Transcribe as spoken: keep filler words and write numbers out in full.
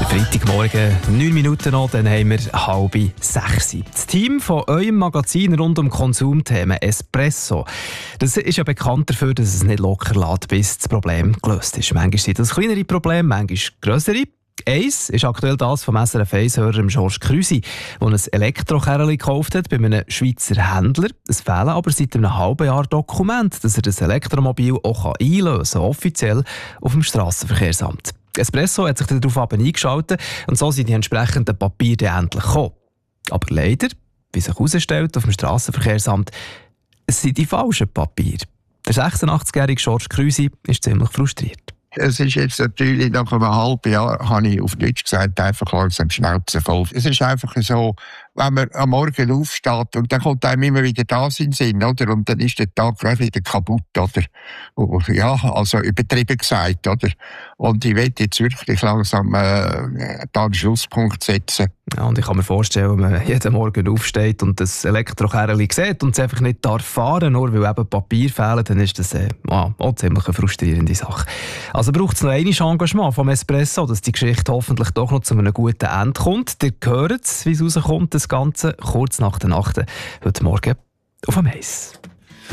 Freitagmorgen, neun Minuten noch, dann haben wir halb sechs. Das Team von eurem Magazin rund um Konsumthemen Espresso, das ist ja bekannt dafür, dass es nicht locker lässt, bis das Problem gelöst ist. Manchmal sind das kleinere Probleme, manchmal grössere. Eins ist aktuell das vom S R F eins-Hörer George Krüsi, der ein Elektrokerli gekauft hat bei einem Schweizer Händler. Es fehlen aber seit einem halben Jahr Dokumente, dass er das Elektromobil auch einlösen kann, offiziell auf dem Strassenverkehrsamt. Espresso hat sich darauf eingeschaltet und so sind die entsprechenden Papiere dann endlich gekommen. Aber leider, wie sich herausstellt auf dem Strassenverkehrsamt, es sind die falschen Papiere. Der sechsundachtzig-jährige George Krüsi ist ziemlich frustriert. Es ist jetzt natürlich, nach einem halben Jahr, habe ich auf Deutsch gesagt, einfach langsam Schnauze voll. Es ist einfach so, wenn man am Morgen aufsteht und dann kommt einem immer wieder das in den Sinn, oder? Und dann ist der Tag gleich wieder kaputt, oder? Ja, also übertrieben gesagt, oder? Und ich will jetzt wirklich langsam äh, da einen Schlusspunkt setzen. Ja, und ich kann mir vorstellen, wenn man jeden Morgen aufsteht und das Elektrokerli sieht und es einfach nicht darf fahren, nur weil eben Papier fehlen, dann ist das äh, auch ziemlich eine frustrierende Sache. Also braucht es noch einmal Engagement vom Espresso, dass die Geschichte hoffentlich doch noch zu einem guten Ende kommt. Ihr hört es, wie es rauskommt, das Ganze kurz nach der Nacht heute Morgen auf dem Eis.